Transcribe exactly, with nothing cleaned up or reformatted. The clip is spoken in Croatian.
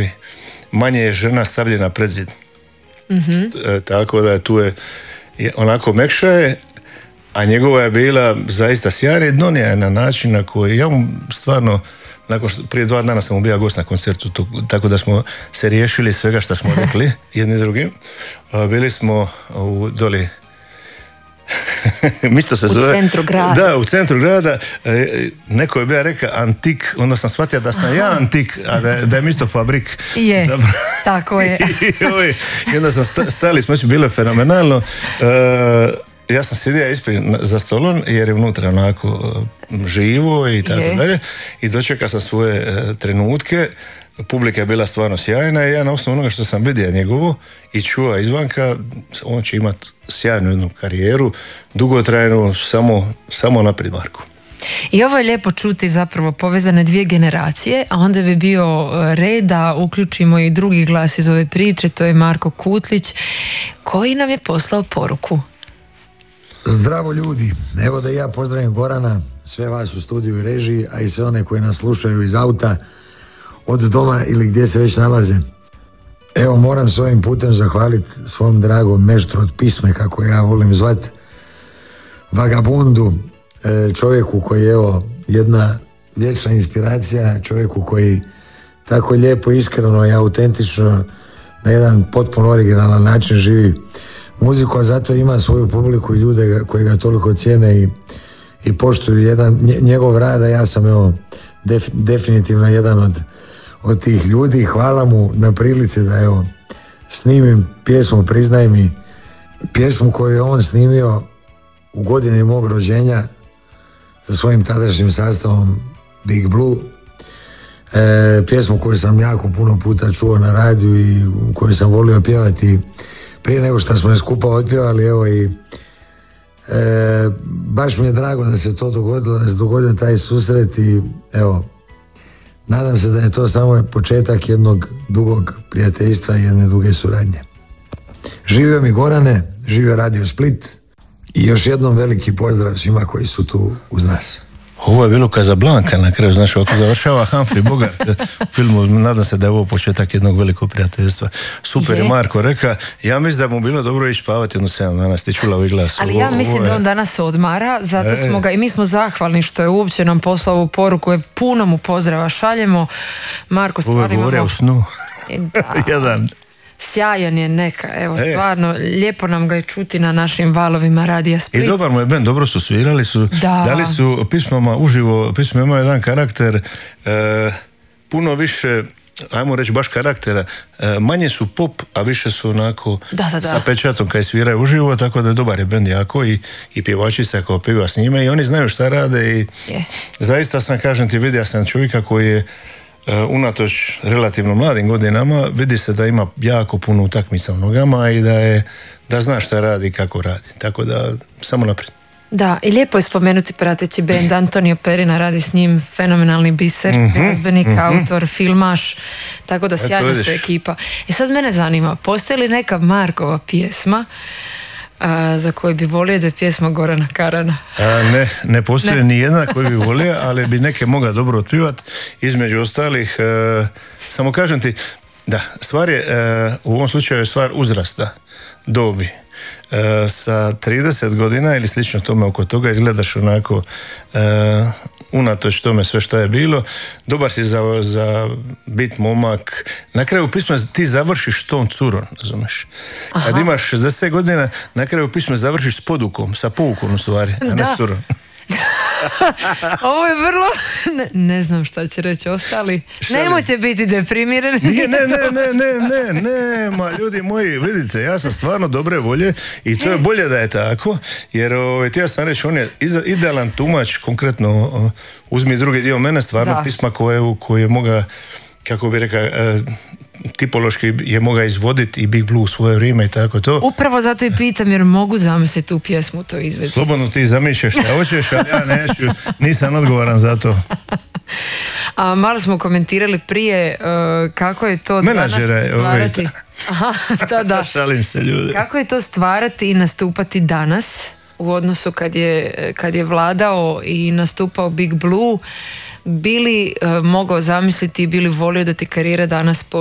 ovi, manje je žena stavljena pred zid. Mm-hmm. E, tako da tu je, je onako mekša je, a njegova je bila zaista sjajna i donija je na način na koji ja mu stvarno, nakon što, prije dva dana sam mu bio gost na koncertu, tu, tako da smo se riješili svega što smo rekli jedni s drugim. A, bili smo u doli misto se u zove. U centru grada. Da, u centru grada. E, neko je bio rekao antik, onda sam shvatio da sam Aha. ja antik, a da, da je misto fabrik. Je, Zabra... tako je. I, I onda sam stali, smo bilo je fenomenalno. E, ja sam sjedio ispred za stolom jer je unutra onako živo i tako je. dalje. I dočekao sam svoje e, trenutke. Publika je bila stvarno sjajna i ja na osnovu onoga što sam vidio njegovo i čuo izvanka, on će imati sjajnu jednu karijeru, dugotrajnu, samo, samo naprijed, Marko. I ovo je lijepo čuti zapravo povezane dvije generacije, a onda bi bio red da uključimo i drugi glas iz ove priče, to je Marko Kutlić, koji nam je poslao poruku. Zdravo ljudi, evo da ja pozdravim Gorana, sve vas u studiju i režiji, a i sve one koji nas slušaju iz auta, od doma ili gdje se već nalaze. Evo, moram s ovim putem zahvaliti svom dragom meštru od pisme, kako ja volim zvat, vagabundu, čovjeku koji je evo jedna vječna inspiracija, čovjeku koji tako lijepo, iskreno i autentično na jedan potpuno originalan način živi muziku, a zato ima svoju publiku i ljude koji ga toliko cijene i, i poštuju jedan, njegov rad, a ja sam evo def, definitivno jedan od od tih ljudi. Hvala mu na prilici da evo snimim pjesmu Priznaj mi, pjesmu koju je on snimio u godini mog rođenja sa svojim tadašnjim sastavom Big Blue, e, pjesmu koju sam jako puno puta čuo na radiju i koju sam volio pjevati prije nego što smo je skupa otpjevali, evo i e, baš mi je drago da se to dogodilo, da se dogodio taj susret i evo, nadam se da je to samo početak jednog dugog prijateljstva i jedne duge suradnje. Živio mi Gorane, živio Radio Split i još jednom veliki pozdrav svima koji su tu uz nas. Ovo je bilo Casablanca na kraju, znaš, ako završava Humphrey Bogart u filmu, nadam se da je ovo početak jednog velikog prijateljstva. Super je Marko rekao, ja mislim da mu bilo dobro ići spavati jedno sedam dana, ste čula ovaj glas. Ali ja mislim ovo je... da on danas odmara, zato e. smo ga, i mi smo zahvalni što je uopće nam poslao ovu poruku, je puno mu pozdrava šaljemo. Marko, stvarno imamo... Ovo je u snu. Da. Jedan. Sjajan je, neka, evo e. stvarno lijepo nam ga je čuti na našim valovima Radija Split. I dobar mu je bend, dobro su svirali su, da. dali su pismama uživo, pismo ima jedan karakter e, puno više, ajmo reći baš karaktera, e, manje su pop, a više su onako da, da, da. sa pečatom kaj sviraju uživo, tako da je dobar je bend jako i, i pjevačica kao pjeva s njima i oni znaju šta rade i je. Zaista sam, kažem ti, vidio sam čovjeka koji je Uh, unatoč relativno mladim godinama vidi se da ima jako puno utakmica u nogama i da je da zna šta radi i kako radi, tako da samo naprijed. Da, i lijepo je spomenuti prateći bend, Antonio Perina radi s njim, fenomenalni biser, mm-hmm, glazbenik, mm-hmm. autor, filmaš, tako da sjajna su ekipa. I sad mene zanima, postoji li neka Markova pjesma a, za koju bi volio da je pjesma Gorana Karana? A, ne, ne postoji ne. ni jedna koju bi volio, ali bi neke mogla dobro otpivati. Između ostalih, a, samo kažem ti, da, stvar je, a, u ovom slučaju je stvar uzrasta, dobi. A, sa trideset godina ili slično tome oko toga izgledaš onako a, unatoč tome sve što je bilo, dobar si za, za bit momak. Na kraju pisma ti završiš tom curom, razumeš? Kad imaš šezdeset godina, na kraju pisma završiš s podukom, sa poukom u stvari, a ne s curom. Ovo je vrlo... Ne, ne znam šta će reći ostali. Šalim. Nemojte biti deprimirani. Nije, ne, ne, ne, ne, ne, ne, ma ljudi moji, vidite, ja sam stvarno dobre volje i to je bolje da je tako, jer ovaj, ja sam reći, on je idealan tumač, konkretno uzmi drugi dio mene, stvarno da. pisma koje, koje moga, kako bi rekao, tipološki je mogao izvoditi i Big Blue u svoje vrijeme i tako to. Upravo zato i pitam, jer mogu zamisliti tu pjesmu to izvesti. Slobodno ti zamišljaš šta hoćeš, ali ja neću, nisam odgovoran za to. A malo smo komentirali prije uh, kako je to Menadžera, danas stvarati. Aha, da, da. Šalim se, ljudi. Kako je to stvarati i nastupati danas u odnosu kad je, kad je vladao i nastupao Big Blue, bili uh, mogao zamisliti i bili volio da ti karijera danas